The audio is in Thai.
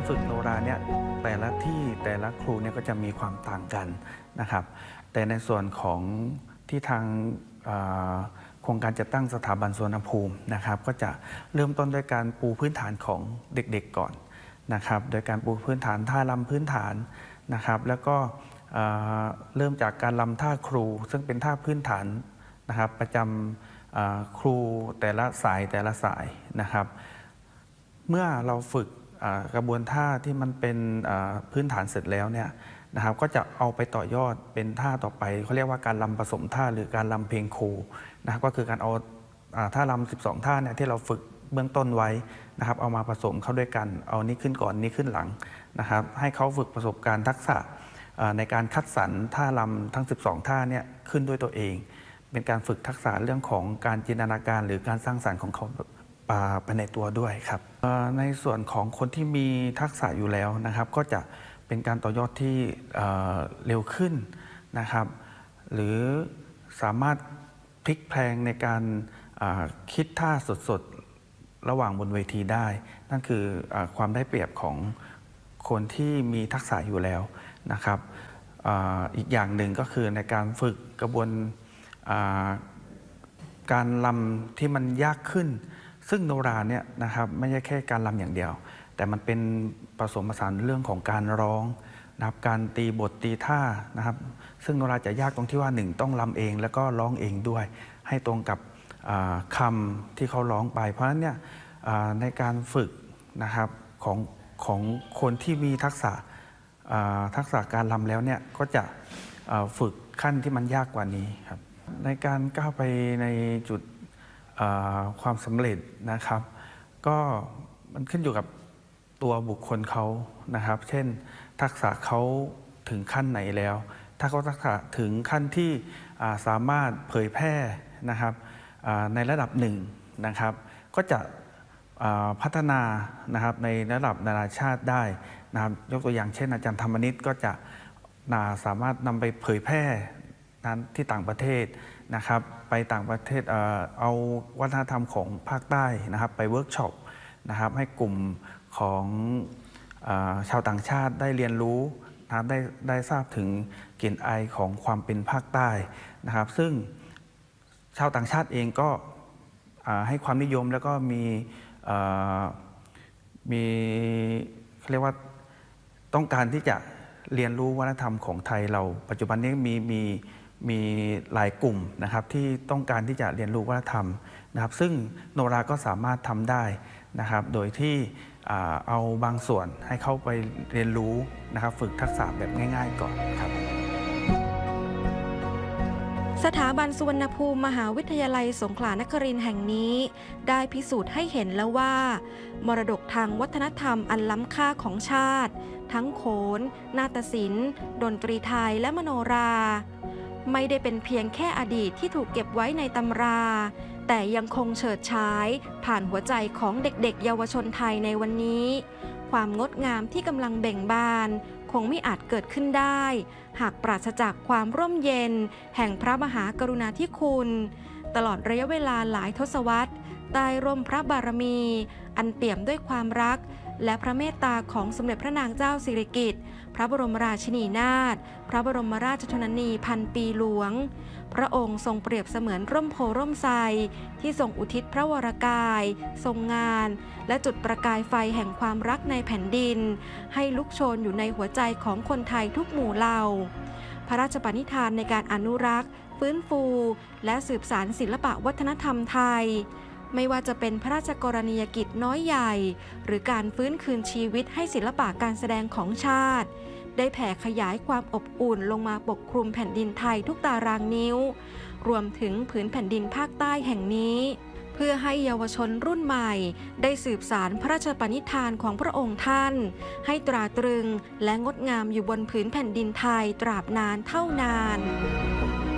ฝึกโนราเนี่ยแต่ละที่แต่ละครูเนี่ยก็จะมีความต่างกันนะครับแต่ในส่วนของที่ทางโครงการจัดตั้งสถาบันสุวรรณภูมินะครับก็จะเริ่มต้นด้วยการปูพื้นฐานของเด็กๆก่อนนะครับโดยการปูพื้นฐานท่ารำพื้นฐานนะครับแล้วก็เริ่มจากการรำท่าครูซึ่งเป็นท่าพื้นฐานนะครับประจำครูแต่ละสายนะครับเมื่อเราฝึกกระบวนท่าที่มันเป็นพื้นฐานเสร็จแล้วเนี่ยนะครับก็จะเอาไปต่อยอดเป็นท่าต่อไปเขาเรียกว่าการรำผสมท่าหรือการรำเพลงครูนะครับก็คือการเอาท่ารำ12ท่าเนี่ยที่เราฝึกเบื้องต้นไว้นะครับเอามาผสมเข้าด้วยกันเอานี้ขึ้นก่อนนี้ขึ้นหลังนะครับให้เขาฝึกประสบการณ์ทักษะในการคัดสรรท่ารำทั้ง12ท่าเนี่ยขึ้นด้วยตัวเองเป็นการฝึกทักษะเรื่องของการจินตนาการหรือการสร้างสรรค์ของเขาไปในตัวด้วยครับในส่วนของคนที่มีทักษะอยู่แล้วนะครับก็จะเป็นการต่อยอดที่เร็วขึ้นนะครับหรือสามารถพลิกแพลงในการคิดท่าสดๆระหว่างบนเวทีได้นั่นคือความได้เปรียบของคนที่มีทักษะอยู่แล้วนะครับอีกอย่างหนึ่งก็คือในการฝึกกระบวนการรำที่มันยากขึ้นซึ่งโนราเนี่ยนะครับไม่ใช่แค่การรำอย่างเดียวแต่มันเป็นผสมผสานเรื่องของการร้องนะครับการตีบทตีท่านะครับซึ่งโนราจะยากตรงที่ว่าหนึ่งต้องรำเองแล้วก็ร้องเองด้วยให้ตรงกับคำที่เขาร้องไปเพราะฉะนั้นเนี่ยในการฝึกนะครับของคนที่มีทักษะการรำแล้วเนี่ยก็จะฝึกขั้นที่มันยากกว่านี้ครับในการก้าวไปในจุดความสำเร็จนะครับก็มันขึ้นอยู่กับตัวบุคคลเขานะครับเช่นทักษะเขาถึงขั้นไหนแล้วถ้าเขาทักษะถึงขั้นที่สามารถเผยแพร่นะครับในระดับหนึ่งนะครับก็จะพัฒนานะครับในระดับนานาชาติได้นะครับยกตัวอย่างเช่นอาจารย์ธรรมนิตก็จะสามารถนำไปเผยแพร่นั้นที่ต่างประเทศนะครับไปต่างประเทศเอาวัฒนธรรมของภาคใต้นะครับไปเวิร์กช็อปนะครับให้กลุ่มของชาวต่างชาติได้เรียนรู้นะครับได้ทราบถึงกลิ่นอายของความเป็นภาคใต้นะครับซึ่งชาวต่างชาติเองก็ให้ความนิยมแล้วก็มีเรียกว่าต้องการที่จะเรียนรู้วัฒนธรรมของไทยเราปัจจุบันนี้มีหลายกลุ่มนะครับที่ต้องการที่จะเรียนรู้วัฒนธรรมนะครับซึ่งโนราก็สามารถทำได้นะครับโดยที่เอาบางส่วนให้เข้าไปเรียนรู้นะครับฝึกทักษะแบบง่ายๆก่อนครับสถาบันสุวรรณภูมิมหาวิทยาลัยสงขลานครินทร์แห่งนี้ได้พิสูจน์ให้เห็นแล้วว่ามรดกทางวัฒนธรรมอันล้ำค่าของชาติทั้งโขนนาฏศิลป์ดนตรีไทยและมโนราไม่ได้เป็นเพียงแค่อดีตที่ถูกเก็บไว้ในตำราแต่ยังคงเฉิดฉายผ่านหัวใจของเด็กๆเยาวชนไทยในวันนี้ความงดงามที่กำลังเบ่งบานคงไม่อาจเกิดขึ้นได้หากปราศจากความร่มเย็นแห่งพระมหากรุณาธิคุณตลอดระยะเวลาหลายทศวรรษใต้ร่มพระบารมีอันเปี่ยมด้วยความรักและพระเมตตาของสมเด็จพระนางเจ้าสิริกิติ์พระบรมราชินีนาถพระบรมราชชนนีพันปีหลวงพระองค์ทรงเปรียบเสมือนร่มโพร่มไทรที่ทรงอุทิศพระวรกายทรงงานและจุดประกายไฟแห่งความรักในแผ่นดินให้ลุกโชนอยู่ในหัวใจของคนไทยทุกหมู่เหล่าพระราชปณิธานในการอนุรักษ์ฟื้นฟูและสืบสานศิลปวัฒนธรรมไทยไม่ว่าจะเป็นพระราชกรณียกิจน้อยใหญ่หรือการฟื้นคืนชีวิตให้ศิลปะการแสดงของชาติได้แผ่ขยายความอบอุ่นลงมาปกคลุมแผ่นดินไทยทุกตารางนิ้วรวมถึงผืนแผ่นดินภาคใต้แห่งนี้เพื่อให้เยาวชนรุ่นใหม่ได้สืบสานพระราชปณิธานของพระองค์ท่านให้ตราตรึงและงดงามอยู่บนผืนแผ่นดินไทยตราบนานเท่านาน